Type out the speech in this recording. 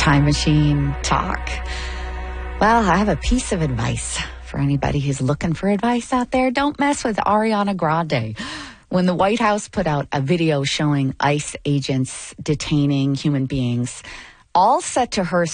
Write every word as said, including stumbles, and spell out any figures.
Time Machine Talk. Well, I have a piece of advice for anybody who's looking for advice out there. Don't mess with Ariana Grande. When the White House put out a video showing ICE agents detaining human beings, all set to her